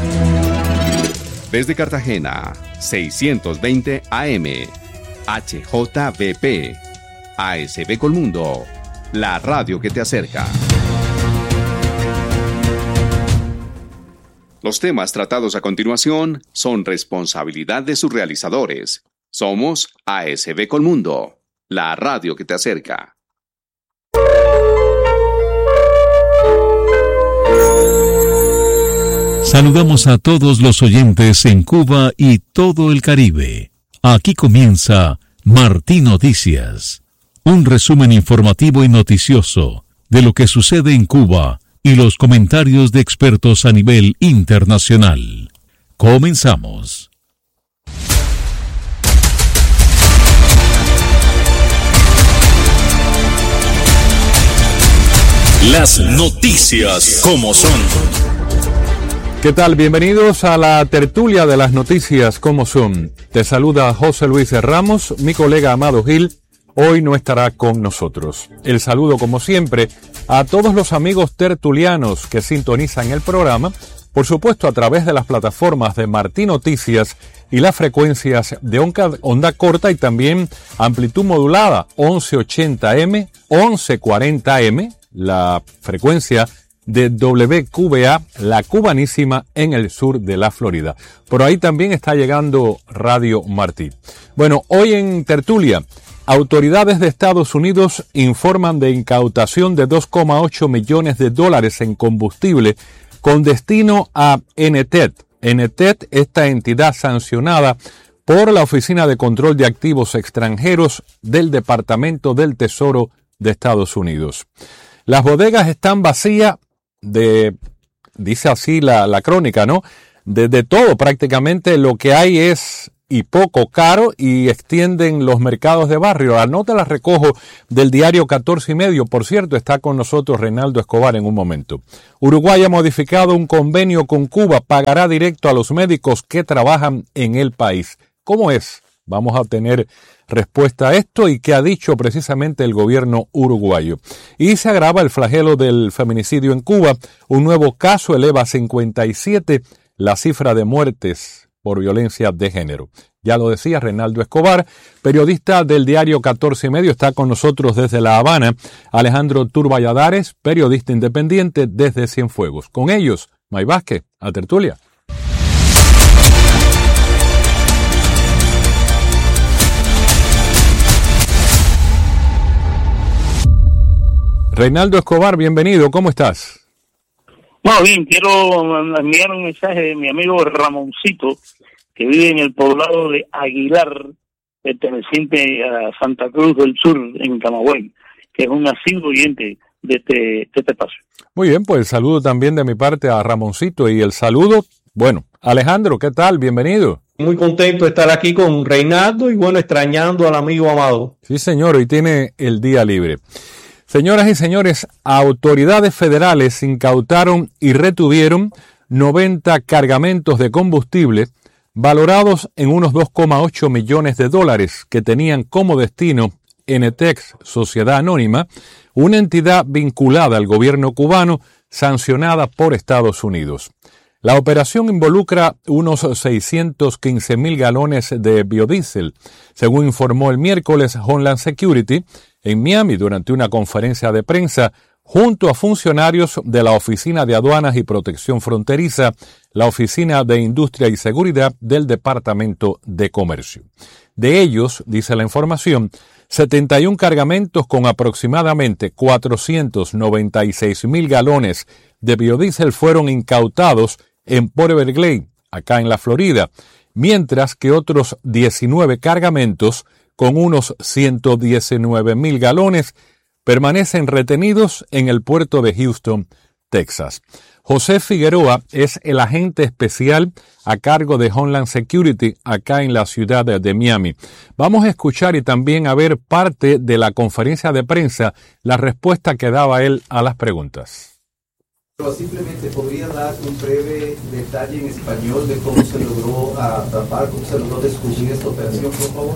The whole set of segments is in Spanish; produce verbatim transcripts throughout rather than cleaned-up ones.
Desde Cartagena, seiscientos veinte A M, H J V P, A S B Colmundo, la radio que te acerca. Los temas tratados a continuación son responsabilidad de sus realizadores. Somos A S B Colmundo, la radio que te acerca. Saludamos a todos los oyentes en Cuba y todo el Caribe. Aquí comienza Martí Noticias, un resumen informativo y noticioso de lo que sucede en Cuba y los comentarios de expertos a nivel internacional. Comenzamos. Las noticias como son. ¿Qué tal? Bienvenidos a la tertulia de las noticias como son. Te saluda José Luis Ramos, mi colega Amado Gil hoy no estará con nosotros. El saludo, como siempre, a todos los amigos tertulianos que sintonizan el programa, por supuesto a través de las plataformas de Martí Noticias y las frecuencias de onda, onda corta y también amplitud modulada once ochenta eme, once cuarenta eme, la frecuencia de W Q B A, la cubanísima en el sur de la Florida. Por ahí también está llegando Radio Martí. Bueno, hoy en tertulia, autoridades de Estados Unidos informan de incautación de dos coma ocho millones de dólares en combustible con destino a N T E D. N T E D, esta entidad sancionada por la Oficina de Control de Activos Extranjeros del Departamento del Tesoro de Estados Unidos. Las bodegas están vacías de, dice así la, la crónica, ¿no? De, de todo, prácticamente lo que hay es y poco caro y extienden los mercados de barrio. La nota la recojo del diario catorce y medio. Por cierto, está con nosotros Reinaldo Escobar en un momento. Uruguay ha modificado un convenio con Cuba, pagará directo a los médicos que trabajan en el país. ¿Cómo es? Vamos a tener respuesta a esto y qué ha dicho precisamente el gobierno uruguayo. Y se agrava el flagelo del feminicidio en Cuba. Un nuevo caso eleva a cincuenta y siete la cifra de muertes por violencia de género. Ya lo decía Reinaldo Escobar, periodista del diario catorce y medio, está con nosotros desde La Habana. Alejandro Turballadares, periodista independiente desde Cienfuegos. Con ellos, May Vázquez, a tertulia. Reinaldo Escobar, bienvenido, ¿cómo estás? No, bien, quiero enviar un mensaje de mi amigo Ramoncito, que vive en el poblado de Aguilar, perteneciente a Santa Cruz del Sur, en Camagüey, que es un asiduo oyente de este, de este espacio. Muy bien, pues el saludo también de mi parte a Ramoncito y el saludo, bueno, Alejandro, ¿qué tal? Bienvenido. Muy contento de estar aquí con Reinaldo y bueno, extrañando al amigo Amado. Sí, señor, hoy tiene el día libre. Señoras y señores, autoridades federales incautaron y retuvieron noventa cargamentos de combustible valorados en unos dos coma ocho millones de dólares que tenían como destino N T E X, Sociedad Anónima, una entidad vinculada al gobierno cubano sancionada por Estados Unidos. La operación involucra unos seiscientos quince mil galones de biodiesel, según informó el miércoles Homeland Security en Miami durante una conferencia de prensa junto a funcionarios de la Oficina de Aduanas y Protección Fronteriza, la Oficina de Industria y Seguridad del Departamento de Comercio. De ellos, dice la información, setenta y un cargamentos con aproximadamente cuatrocientos noventa y seis mil galones de biodiesel fueron incautados en Port Everglades, acá en la Florida, mientras que otros diecinueve cargamentos con unos ciento diecinueve mil galones permanecen retenidos en el puerto de Houston, Texas. José Figueroa es el agente especial a cargo de Homeland Security acá en la ciudad de Miami. Vamos a escuchar y también a ver parte de la conferencia de prensa, la respuesta que daba él a las preguntas. Pero simplemente podría dar un breve detalle en español de cómo se logró atrapar, cómo se logró descubrir esta operación, por favor.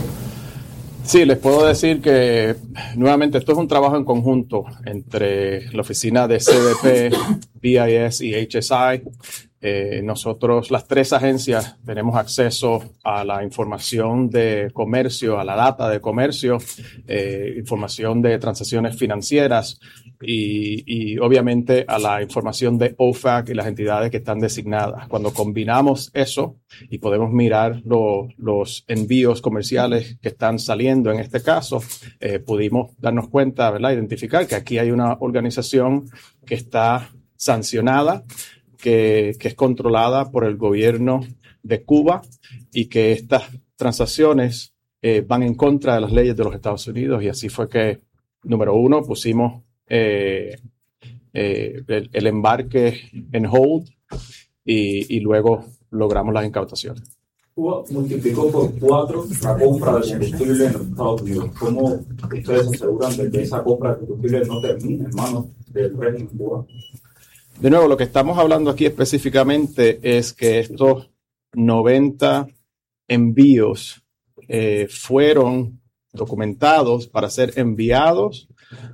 Sí, les puedo decir que nuevamente esto es un trabajo en conjunto entre la oficina de C B P, B I S y H S I. Eh, nosotros, las tres agencias, tenemos acceso a la información de comercio, a la data de comercio, eh, información de transacciones financieras y, y obviamente a la información de O F A C y las entidades que están designadas. Cuando combinamos eso y podemos mirar lo, los envíos comerciales que están saliendo en este caso, eh, pudimos darnos cuenta, ¿verdad? Identificar que aquí hay una organización que está sancionada, Que, que es controlada por el gobierno de Cuba y que estas transacciones eh, van en contra de las leyes de los Estados Unidos, y así fue que, número uno, pusimos eh, eh, el, el embarque en hold y, y luego logramos las incautaciones. Cuba multiplicó por cuatro la compra de combustible en los Estados Unidos. ¿Cómo ustedes aseguran de que esa compra de combustible no termine en manos del régimen cubano? De nuevo, lo que estamos hablando aquí específicamente es que estos noventa envíos eh, fueron documentados para ser enviados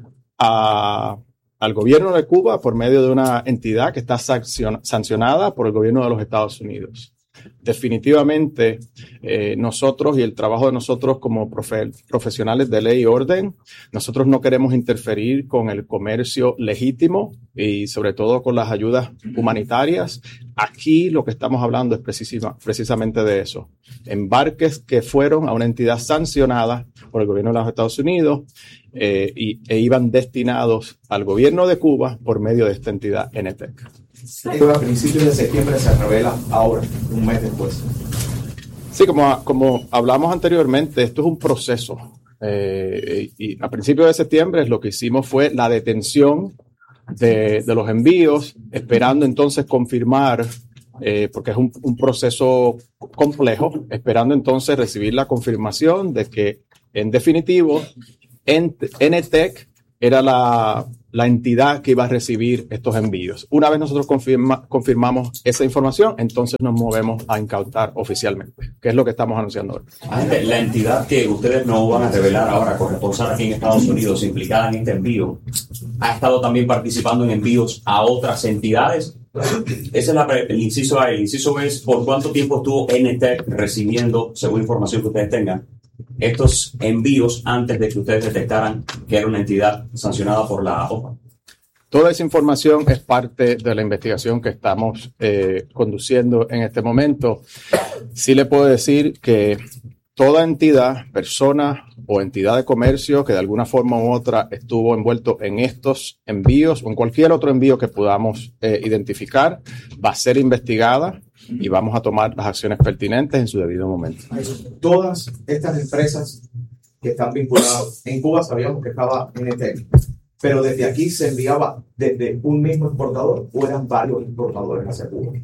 a, al gobierno de Cuba por medio de una entidad que está sancionada por el gobierno de los Estados Unidos. Definitivamente, eh, nosotros y el trabajo de nosotros como profe profesionales de ley y orden, nosotros no queremos interferir con el comercio legítimo y sobre todo con las ayudas humanitarias. Aquí lo que estamos hablando es precisima, precisamente de eso. Embarques que fueron a una entidad sancionada por el gobierno de los Estados Unidos eh, y, e iban destinados al gobierno de Cuba por medio de esta entidad N T E C. A principios de septiembre se revela ahora, un mes después. Sí, como, como hablamos anteriormente, esto es un proceso. Eh, y a principios de septiembre lo que hicimos fue la detención de, de los envíos, esperando entonces confirmar, eh, porque es un, un proceso complejo, esperando entonces recibir la confirmación de que, en definitivo, N T E C era la, la entidad que iba a recibir estos envíos. Una vez nosotros confirma, confirmamos esa información, entonces nos movemos a incautar oficialmente, que es lo que estamos anunciando hoy. La entidad que ustedes no van a revelar ahora, corresponsal aquí en Estados Unidos, implicada en este envío, ¿ha estado también participando en envíos a otras entidades? Ese es la, el inciso A. El inciso B es ¿por cuánto tiempo estuvo N T E C recibiendo, según información que ustedes tengan, estos envíos antes de que ustedes detectaran que era una entidad sancionada por la O P A? Toda esa información es parte de la investigación que estamos eh, conduciendo en este momento. Sí le puedo decir que toda entidad, persona o entidad de comercio que de alguna forma u otra estuvo envuelto en estos envíos o en cualquier otro envío que podamos eh, identificar, va a ser investigada y vamos a tomar las acciones pertinentes en su debido momento. Todas estas empresas que están vinculadas en Cuba, sabíamos que estaba N T E C, pero desde aquí se enviaba desde un mismo exportador o eran varios importadores hacia Cuba.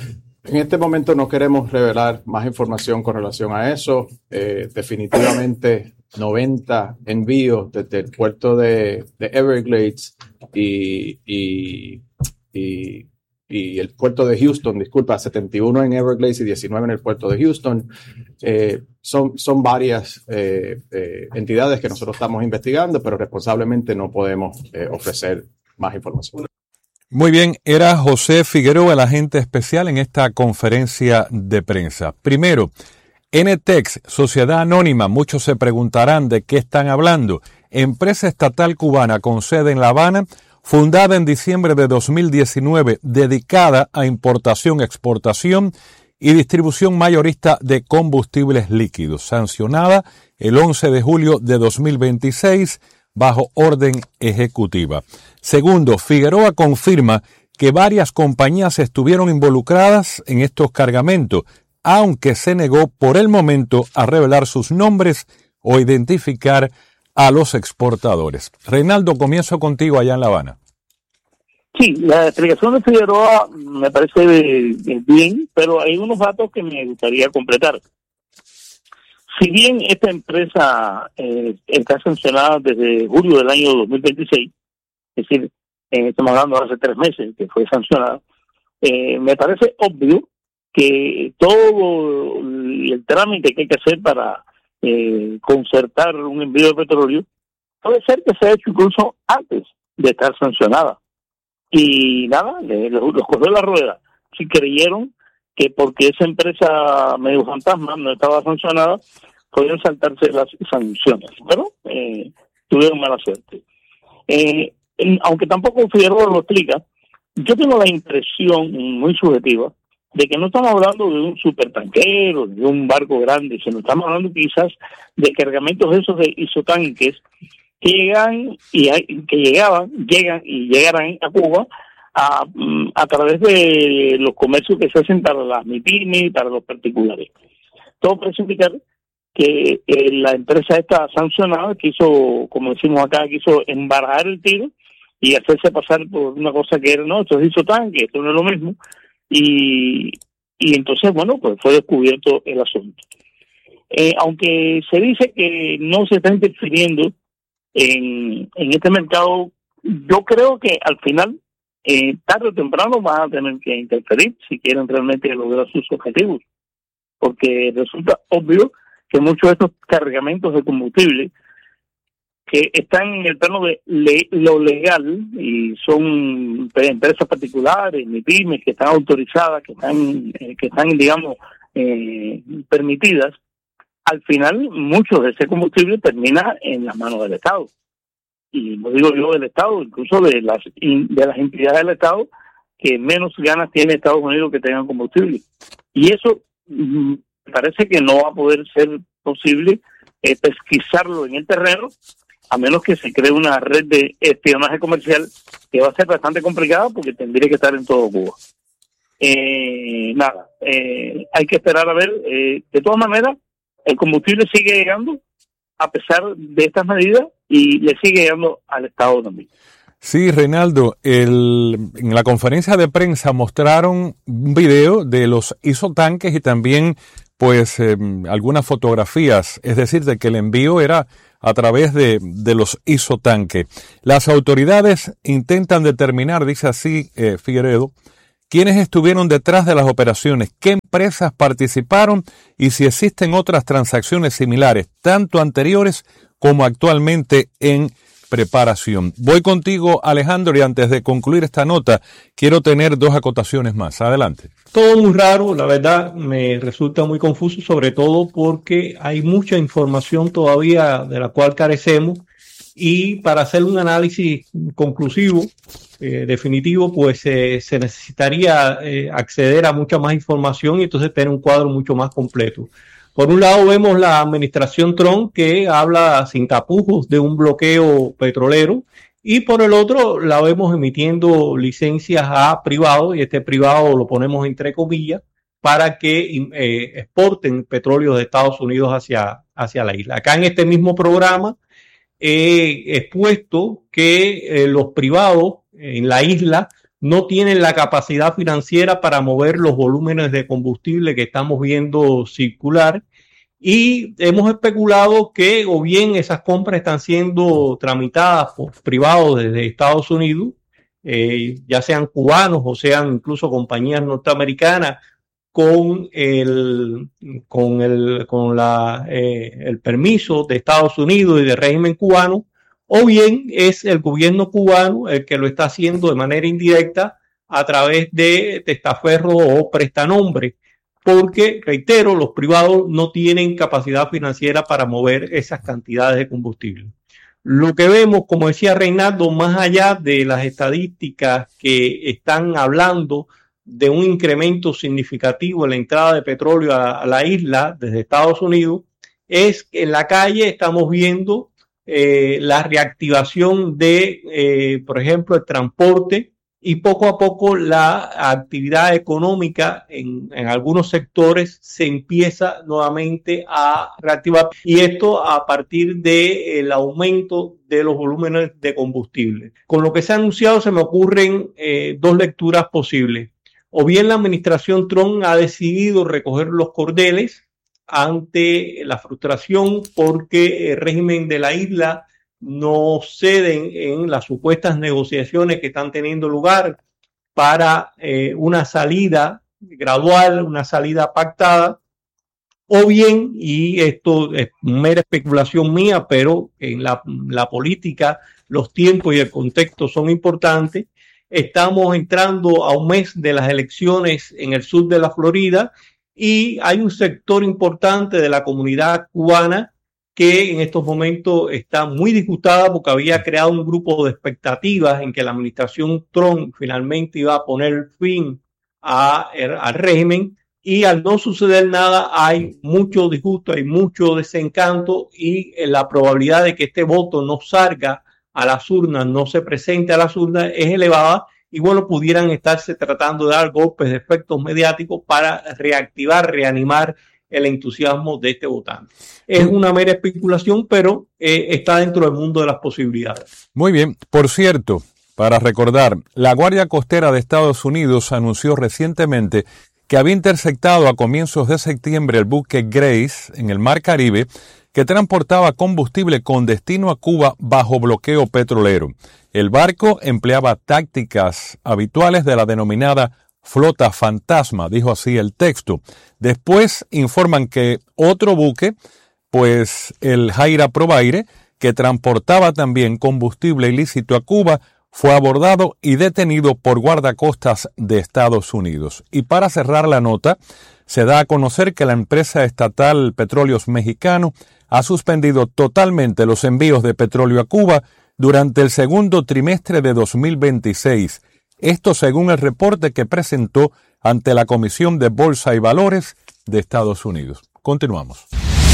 En este momento no queremos revelar más información con relación a eso. Eh, definitivamente noventa envíos desde el puerto de, de Everglades y, y, y, y el puerto de Houston, disculpa, setenta y uno en Everglades y diecinueve en el puerto de Houston. Eh, son, son varias eh, eh, entidades que nosotros estamos investigando, pero responsablemente no podemos eh, ofrecer más información. Muy bien, era José Figueroa, el agente especial en esta conferencia de prensa. Primero, N T E C, Sociedad Anónima, muchos se preguntarán de qué están hablando. Empresa estatal cubana con sede en La Habana, fundada en diciembre de dos mil diecinueve, dedicada a importación, exportación y distribución mayorista de combustibles líquidos, sancionada el once de julio de dos mil veintiséis, bajo orden ejecutiva. Segundo, Figueroa confirma que varias compañías estuvieron involucradas en estos cargamentos, aunque se negó por el momento a revelar sus nombres o identificar a los exportadores. Reinaldo, comienzo contigo allá en La Habana. Sí, la explicación de Figueroa me parece bien, pero hay unos datos que me gustaría completar. Si bien esta empresa eh, está sancionada desde julio del año dos mil veintiséis, es decir, eh, estamos hablando de hace tres meses que fue sancionada, eh, me parece obvio que todo el trámite que hay que hacer para eh, concertar un envío de petróleo puede ser que se ha hecho incluso antes de estar sancionada. Y nada, le, los, los cogió la rueda. si creyeron que porque esa empresa medio fantasma no estaba sancionada, podían saltarse las sanciones, pero eh, tuvieron mala suerte. Eh, aunque tampoco Figueroa lo explica, yo tengo la impresión muy subjetiva de que no estamos hablando de un supertanquero, de un barco grande, sino estamos hablando quizás de cargamentos esos de isotanques que llegan y hay, que llegaban, llegan y llegarán a Cuba a, a través de los comercios que se hacen para las MIPYME y para los particulares. Todo parece indicar que eh, la empresa esta sancionada quiso, como decimos acá, quiso embarajar el tiro y hacerse pasar por una cosa que era, no, esto es isotanque, esto no es lo mismo. Y, y entonces, bueno, pues fue descubierto el asunto. Eh, aunque se dice que no se está interfiriendo en, en este mercado, yo creo que al final, eh, tarde o temprano, van a tener que interferir si quieren realmente lograr sus objetivos. Porque resulta obvio que muchos de estos cargamentos de combustible que están en el plano de le, lo legal y son empresas particulares, MIPYMES que están autorizadas, que están, eh, que están digamos, eh, permitidas, al final mucho de ese combustible termina en las manos del Estado. Y no digo yo del Estado, incluso de las de las entidades del Estado que menos ganas tiene Estados Unidos que tengan combustible. Y eso mm, parece que no va a poder ser posible eh, pesquisarlo en el terreno, a menos que se cree una red de espionaje comercial que va a ser bastante complicada porque tendría que estar en todo Cuba. Eh, nada, eh, hay que esperar a ver. Eh, de todas maneras, el combustible sigue llegando a pesar de estas medidas y le sigue llegando al Estado también. Sí, Reinaldo, el, en la conferencia de prensa mostraron un video de los isotanques y también pues eh, algunas fotografías, es decir, de que el envío era a través de, de los isotanques. Las autoridades intentan determinar, dice así eh, Figueredo, quiénes estuvieron detrás de las operaciones, qué empresas participaron y si existen otras transacciones similares, tanto anteriores como actualmente en preparación. Voy contigo, Alejandro, y antes de concluir esta nota, quiero tener dos acotaciones más. Adelante. Todo muy raro, la verdad me resulta muy confuso, sobre todo porque hay mucha información todavía de la cual carecemos y para hacer un análisis conclusivo, eh, definitivo, pues eh, se necesitaría eh, acceder a mucha más información y entonces tener un cuadro mucho más completo. Por un lado vemos la administración Trump que habla sin tapujos de un bloqueo petrolero y por el otro la vemos emitiendo licencias a privados y este privado lo ponemos entre comillas para que eh, exporten petróleo de Estados Unidos hacia, hacia la isla. Acá en este mismo programa he expuesto que eh, los privados en la isla no tienen la capacidad financiera para mover los volúmenes de combustible que estamos viendo circular y hemos especulado que o bien esas compras están siendo tramitadas por privados desde Estados Unidos, eh, ya sean cubanos o sean incluso compañías norteamericanas con el con el con la eh, el permiso de Estados Unidos y del régimen cubano, o bien es el gobierno cubano el que lo está haciendo de manera indirecta a través de testaferros o prestanombres, porque, reitero, los privados no tienen capacidad financiera para mover esas cantidades de combustible. Lo que vemos, como decía Reinaldo, más allá de las estadísticas que están hablando de un incremento significativo en la entrada de petróleo a, a la isla desde Estados Unidos, es que en la calle estamos viendo Eh, la reactivación de, eh, por ejemplo, el transporte y poco a poco la actividad económica en, en algunos sectores se empieza nuevamente a reactivar y esto a partir del aumento de los volúmenes de combustible. Con lo que se ha anunciado se me ocurren eh, dos lecturas posibles. O bien la administración Trump ha decidido recoger los cordeles ante la frustración porque el régimen de la isla no cede en las supuestas negociaciones que están teniendo lugar para eh, una salida gradual, una salida pactada, o bien, y esto es mera especulación mía, pero en la, la política los tiempos y el contexto son importantes, estamos entrando a un mes de las elecciones en el sur de la Florida y hay un sector importante de la comunidad cubana que en estos momentos está muy disgustada porque había creado un grupo de expectativas en que la administración Trump finalmente iba a poner fin a, al régimen, y al no suceder nada hay mucho disgusto, hay mucho desencanto, y la probabilidad de que este voto no salga a las urnas, no se presente a las urnas, es elevada. Y bueno, pudieran estarse tratando de dar golpes de efectos mediáticos para reactivar, reanimar el entusiasmo de este votante. Es una mera especulación, pero eh, está dentro del mundo de las posibilidades. Muy bien. Por cierto, para recordar, la Guardia Costera de Estados Unidos anunció recientemente que había interceptado a comienzos de septiembre el buque Grace en el Mar Caribe, que transportaba combustible con destino a Cuba bajo bloqueo petrolero. El barco empleaba tácticas habituales de la denominada flota fantasma, dijo así el texto. Después informan que otro buque, pues el Jaira Probaire, que transportaba también combustible ilícito a Cuba, fue abordado y detenido por guardacostas de Estados Unidos. Y para cerrar la nota, se da a conocer que la empresa estatal Petróleos Mexicanos ha suspendido totalmente los envíos de petróleo a Cuba durante el segundo trimestre de dos mil veintiséis. Esto según el reporte que presentó ante la Comisión de Bolsa y Valores de Estados Unidos. Continuamos.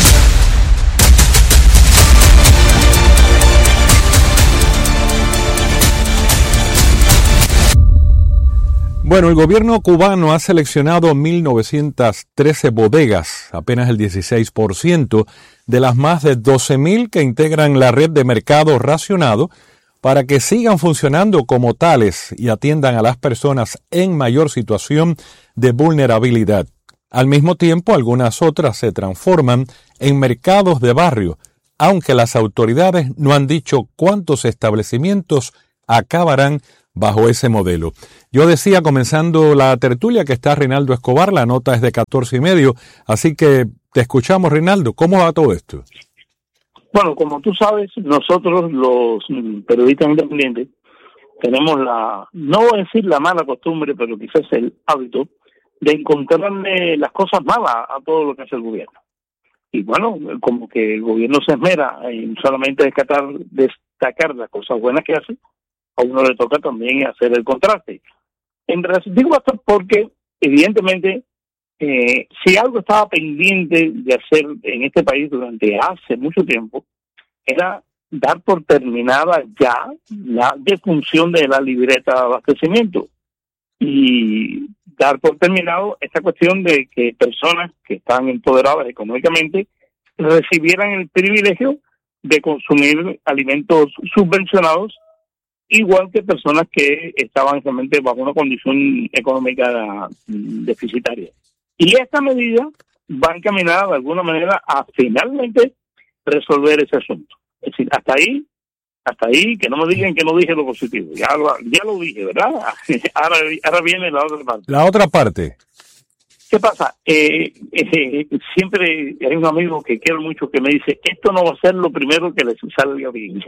Bueno, el gobierno cubano ha seleccionado mil novecientas trece bodegas, apenas el dieciséis por ciento de las más de doce mil que integran la red de mercado racionado, para que sigan funcionando como tales y atiendan a las personas en mayor situación de vulnerabilidad. Al mismo tiempo, algunas otras se transforman en mercados de barrio, aunque las autoridades no han dicho cuántos establecimientos acabarán bajo ese modelo. Yo decía, comenzando la tertulia, que está Reinaldo Escobar, la nota es de catorce y medio, así que te escuchamos, Reinaldo. ¿Cómo va todo esto? Bueno, como tú sabes, nosotros los periodistas independientes tenemos la, no voy a decir la mala costumbre, pero quizás el hábito de encontrarle las cosas malas a todo lo que hace el gobierno. Y bueno, como que el gobierno se esmera en solamente destacar, destacar las cosas buenas que hace, a uno le toca también hacer el contraste. En relación, digo esto porque, evidentemente, Eh, si algo estaba pendiente de hacer en este país durante hace mucho tiempo, era dar por terminada ya la defunción de la libreta de abastecimiento y dar por terminado esta cuestión de que personas que están empoderadas económicamente recibieran el privilegio de consumir alimentos subvencionados, igual que personas que estaban realmente bajo una condición económica deficitaria. Y esta medida va encaminada de alguna manera a finalmente resolver ese asunto. Es decir, hasta ahí, hasta ahí, que no me digan que no dije lo positivo. Ya lo, ya lo dije, ¿verdad? Ahora, ahora viene la otra parte. La otra parte. ¿Qué pasa? Eh, eh, siempre hay un amigo que quiero mucho que me dice, esto no va a ser lo primero que les salga bien.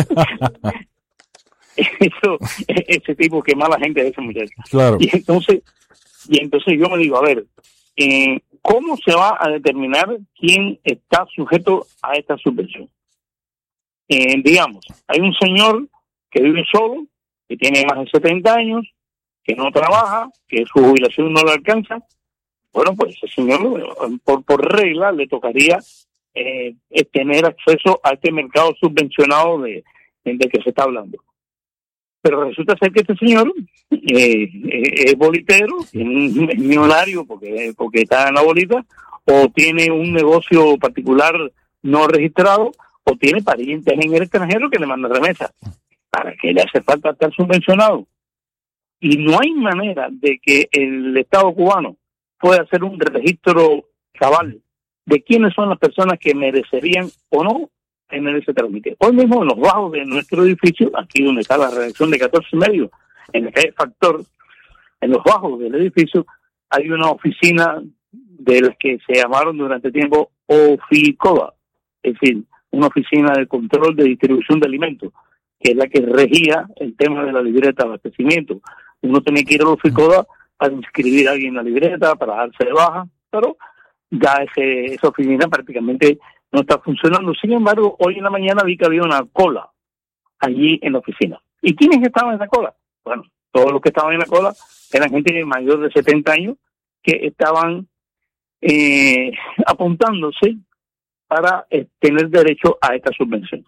Eso, ese tipo, que mala gente es ese muchacho. Claro. Y entonces, y entonces yo me digo, a ver, Eh, ¿cómo se va a determinar quién está sujeto a esta subvención? Eh, digamos, hay un señor que vive solo, que tiene más de setenta años, que no trabaja, que su jubilación no le alcanza. Bueno, pues ese señor, por, por regla, le tocaría eh, tener acceso a este mercado subvencionado de, de que se está hablando. Pero resulta ser que este señor eh, es bolitero, es millonario porque, porque está en la bolita, o tiene un negocio particular no registrado, o tiene parientes en el extranjero que le mandan remesas. ¿Para qué le hace falta estar subvencionado? Y no hay manera de que el Estado cubano pueda hacer un registro cabal de quiénes son las personas que merecerían o no tener ese trámite. Hoy mismo en los bajos de nuestro edificio, aquí donde está la redacción de catorce y medio, en la calle Factor, en los bajos del edificio, hay una oficina de las que se llamaron durante tiempo OFICOBA, es decir, una oficina de control de distribución de alimentos. que es la que regía el tema de la libreta de abastecimiento. Uno tenía que ir a los FICODA para inscribir a alguien en la libreta, para darse de baja, pero ya ese, esa oficina prácticamente no está funcionando. Sin embargo, hoy en la mañana vi que había una cola allí en la oficina. ¿Y quiénes estaban en la cola? Bueno, todos los que estaban en la cola eran gente mayor de setenta años que estaban eh, apuntándose para eh, tener derecho a esta subvención.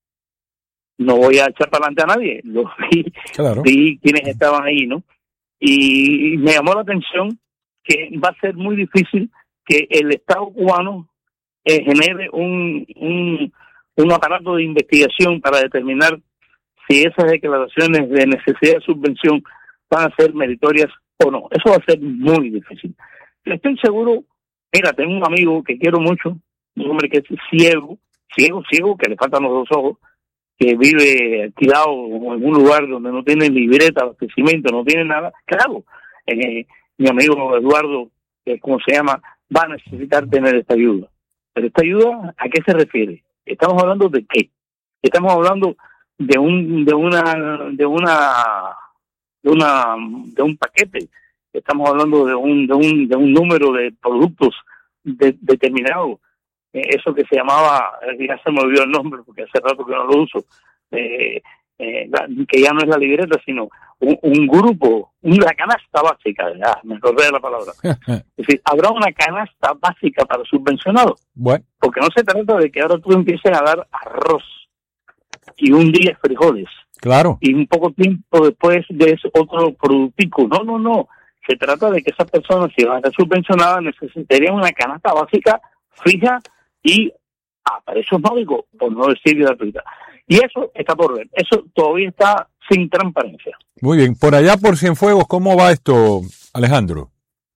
No voy a echar para adelante a nadie, lo vi, claro. Vi quienes estaban ahí, ¿no? Y me llamó la atención que va a ser muy difícil que el Estado cubano eh, genere un, un, un aparato de investigación para determinar si esas declaraciones de necesidad de subvención van a ser meritorias o no. Eso va a ser muy difícil. Estoy seguro, mira, tengo un amigo que quiero mucho, un hombre que es ciego, ciego, ciego, que le faltan los dos ojos, que vive alquilado en un lugar donde no tiene libreta, abastecimiento, no tiene nada. Claro, eh, mi amigo Eduardo, eh, ¿cómo se llama?, va a necesitar tener esta ayuda. Pero esta ayuda, ¿a qué se refiere? Estamos hablando de qué? Estamos hablando de un, de una, de una, de una, de un paquete. Estamos hablando de un, de un, de un número de productos de, determinado. Eh, eso que se llamaba, ya se me olvidó el nombre porque hace rato que no lo uso, eh, eh, que ya no es la libreta, sino un, un grupo, una canasta básica, ya me acordé de la palabra. Es decir, habrá una canasta básica para subvencionados. Bueno. Porque no se trata de que ahora tú empieces a dar arroz y un día frijoles. Claro. Y un poco tiempo después de otro productico. No, no, no. Se trata de que esas personas, si van a ser subvencionadas, necesitarían una canasta básica fija y a precios módicos, por no decir gratuita. Y eso está por ver. Eso todavía está sin transparencia. Muy bien. Por allá, por Cienfuegos, ¿cómo va esto, Alejandro?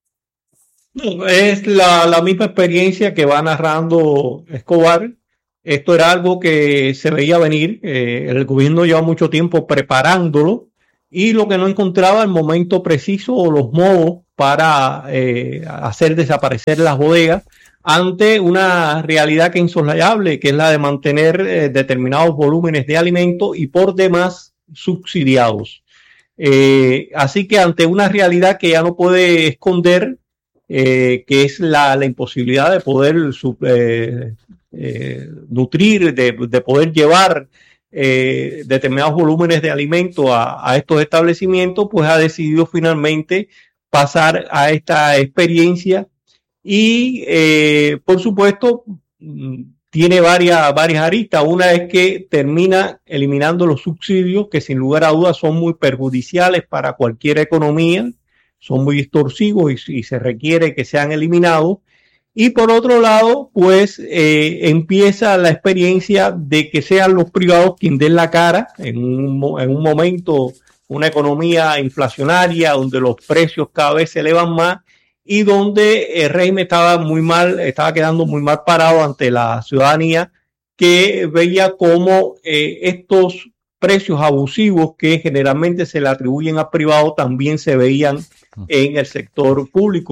No, es la, la misma experiencia que va narrando Escobar. Esto era algo que se veía venir. Eh, el gobierno lleva mucho tiempo preparándolo y lo que no encontraba el momento preciso o los modos para eh, hacer desaparecer las bodegas ante una realidad que es insoslayable, que es la de mantener eh, determinados volúmenes de alimentos y por demás subsidiados. Eh, así que ante una realidad que ya no puede esconder, eh, que es la, la imposibilidad de poder sub, eh, eh, nutrir, de, de poder llevar eh, determinados volúmenes de alimentos a, a estos establecimientos, pues ha decidido finalmente pasar a esta experiencia. Y eh, por supuesto tiene varias, varias aristas. Una es que termina eliminando los subsidios que sin lugar a dudas son muy perjudiciales para cualquier economía, son muy extorsivos y, y se requiere que sean eliminados. Y por otro lado, pues eh, empieza la experiencia de que sean los privados quienes den la cara en un, en un momento, una economía inflacionaria donde los precios cada vez se elevan más y donde el régimen estaba muy mal, estaba quedando muy mal parado ante la ciudadanía que veía cómo eh, estos precios abusivos que generalmente se le atribuyen a privados también se veían en el sector público.